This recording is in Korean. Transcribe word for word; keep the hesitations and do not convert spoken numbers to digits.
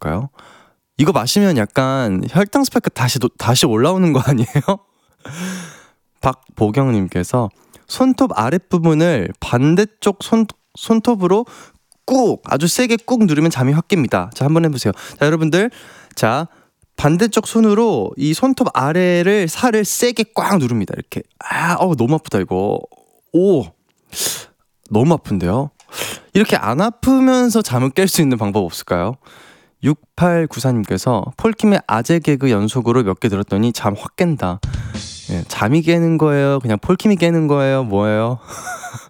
어떨까요? 이거 마시면 약간 혈당 스파이크 다시, 도, 다시 올라오는 거 아니에요? 박보경님께서 손톱 아랫부분을 반대쪽 손, 손톱으로 꾹 아주 세게 꾹 누르면 잠이 확 깹니다. 자, 한번 해보세요. 자, 여러분들, 자 반대쪽 손으로 이 손톱 아래를 살을 세게 꽉 누릅니다. 이렇게. 아, 어 너무 아프다 이거. 오, 너무 아픈데요. 이렇게 안 아프면서 잠을 깰 수 있는 방법 없을까요? 육팔구사님께서 폴킴의 아재 개그 연속으로 몇 개 들었더니 잠 확 깬다. 예, 잠이 깨는 거예요? 그냥 폴킴이 깨는 거예요? 뭐예요?